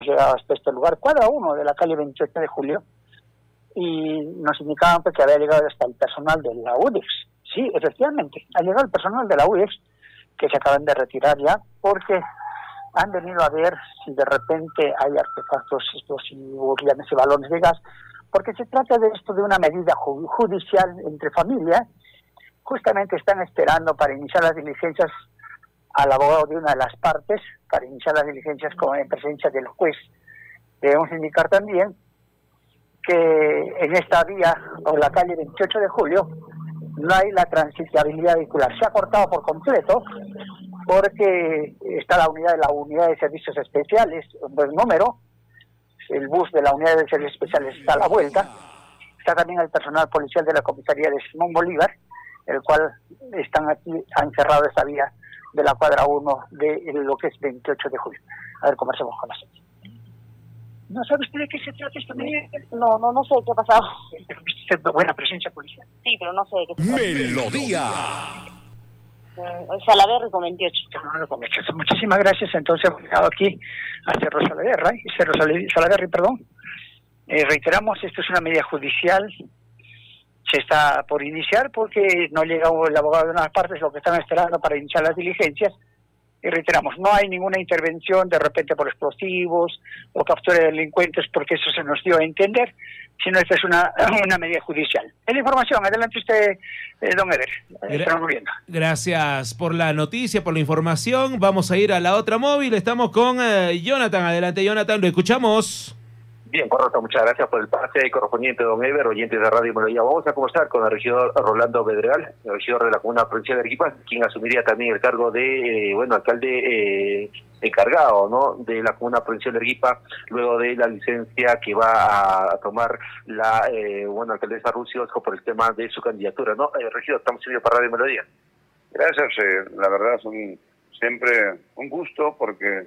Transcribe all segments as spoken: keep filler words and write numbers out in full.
llegado hasta este lugar, cuadra uno de la calle veintiocho de julio, y nos indicaban pues, que había llegado hasta el personal de la U D E X. Sí, efectivamente, ha llegado el personal de la U D E X, que se acaban de retirar ya, porque han venido a ver si de repente hay artefactos explosivos, llámese balones de gas, porque se trata de esto de una medida ju- judicial entre familias. Justamente están esperando para iniciar las diligencias al abogado de una de las partes, para iniciar las diligencias con, en presencia del juez. Debemos indicar también que en esta vía, o la calle veintiocho de julio, no hay la transitabilidad vehicular. Se ha cortado por completo porque está la unidad de la unidad de servicios especiales, un buen número. El bus de la unidad de servicios especiales está a la vuelta. Está también el personal policial de la comisaría de Simón Bolívar, el cual están aquí, han cerrado esa vía de la cuadra uno de lo que es veintiocho de julio. A ver, conversemos con la señora. ¿No sabe usted de qué se trata esta medida? No, no, no sé qué ha pasado. ¿Usted buena presencia policial? Sí, pero no sé de qué se trata. Melodía. Eh, Salaverry con veintiocho. Muchísimas gracias. Entonces hemos llegado aquí a Cerro Salaverry, Cerro Salaverry, perdón. Eh, reiteramos, esto es una medida judicial. Se está por iniciar porque no llega el abogado de unas partes, lo que están esperando para iniciar las diligencias. Y reiteramos, no hay ninguna intervención de repente por explosivos o captura de delincuentes, porque eso se nos dio a entender, sino esta es una, una medida judicial. Es la información. Adelante usted, eh, don Eder. Estamos viendo. Gracias por la noticia, por la información. Vamos a ir a la otra móvil. Estamos con eh, Jonathan. Adelante, Jonathan, lo escuchamos. Bien, correcto, muchas gracias por el pase correspondiente, don Eber, oyentes de Radio Melodía. Vamos a conversar con el regidor Rolando Bedregal, el regidor de la Comuna Provincial de Arequipa, quien asumiría también el cargo de, eh, bueno, alcalde eh, encargado, ¿no?, de la Comuna Provincial de Arequipa, luego de la licencia que va a tomar la, eh, bueno, alcaldesa Rucio por el tema de su candidatura, ¿no? Eh, regidor, estamos sirviendo para Radio Melodía. Gracias, eh, la verdad es un, siempre un gusto, porque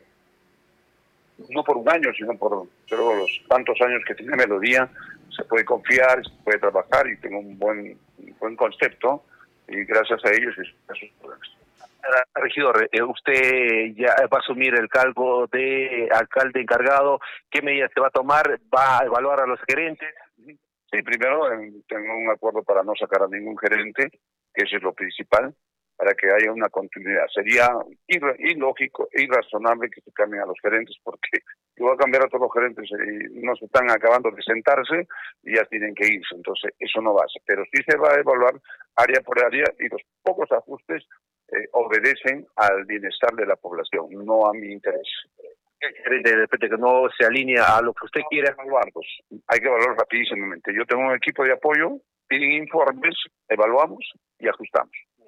no por un año, sino por creo, los tantos años que tiene Melodía, se puede confiar, se puede trabajar y tengo un buen un buen concepto, y gracias a ellos y a sus problemas. Regidor, eh, usted ya va a asumir el cargo de alcalde encargado. ¿Qué medidas se va a tomar? ¿Va a evaluar a los gerentes? Sí, primero eh, tengo un acuerdo para no sacar a ningún gerente, que eso es lo principal, para que haya una continuidad. Sería ilógico e irrazonable que se cambien a los gerentes, porque yo voy a cambiar a todos los gerentes y no se están acabando de sentarse y ya tienen que irse. Entonces eso no va a ser. Pero sí se va a evaluar área por área, y los pocos ajustes eh, obedecen al bienestar de la población, no a mi interés. De repente que no se alinea a lo que usted no, quiere. Evaluarlos. Hay que evaluar rapidísimamente. Yo tengo un equipo de apoyo, piden informes, evaluamos y ajustamos.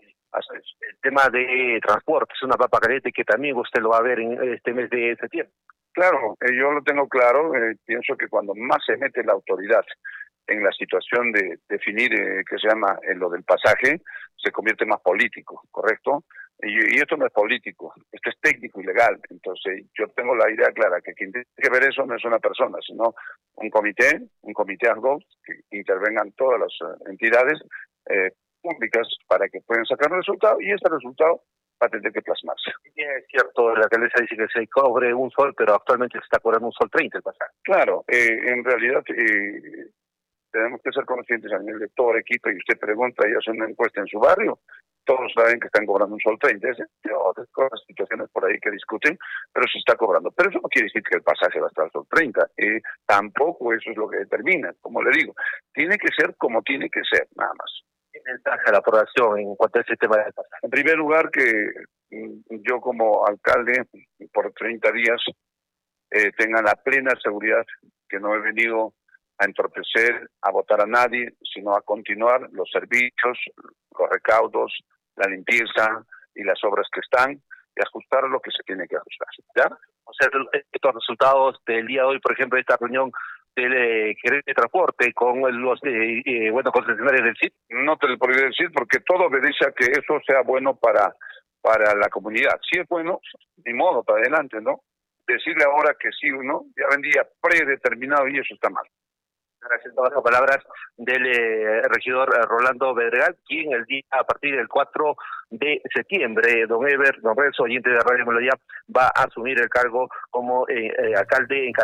El tema de transporte es una papa caliente que también usted lo va a ver en este mes de septiembre. Claro, eh, yo lo tengo claro. Eh, pienso que cuando más se mete la autoridad en la situación de definir eh, qué se llama eh, lo del pasaje, se convierte más político, ¿correcto? Y, y esto no es político, esto es técnico y legal. Entonces yo tengo la idea clara que quien tiene que ver eso no es una persona, sino un comité, un comité ad hoc, que intervengan todas las uh, entidades eh, públicas para que puedan sacar un resultado, y ese resultado va a tener que plasmarse. Es cierto, la alcaldesa dice que se cobre un sol, pero actualmente se está cobrando un sol treinta el pasaje. Claro, eh, en realidad eh, tenemos que ser conscientes a nivel de todo el equipo, y usted pregunta y hace una encuesta en su barrio, todos saben que están cobrando un sol treinta, es otras cosas, situaciones por ahí que discuten, pero se está cobrando. Pero eso no quiere decir que el pasaje va a estar al sol treinta, eh, tampoco eso es lo que determina, como le digo, tiene que ser como tiene que ser, nada más. ¿Qué ventaja la aprobación en cuanto a ese tema del pasaje? En primer lugar, que yo como alcalde por treinta días eh, tenga la plena seguridad que no he venido a entorpecer, a votar a nadie, sino a continuar los servicios, los recaudos, la limpieza y las obras que están, y ajustar lo que se tiene que ajustar, ¿ya? O sea, estos resultados del día de hoy, por ejemplo, esta reunión del eh, gerente de transporte con los eh, eh, bueno, concesionarios del C I D. No te lo podría decir, porque todo obedece a que eso sea bueno para, para la comunidad. Si es bueno, ni modo, para adelante, ¿no? Decirle ahora que sí o no, ya vendría predeterminado, y eso está mal. Gracias a todas las palabras del eh, regidor eh, Rolando Bedregal, quien el día a partir del cuatro de septiembre, don Ever, don Renzo, oyente de Radio Melodía, va a asumir el cargo como eh, eh, alcalde encargado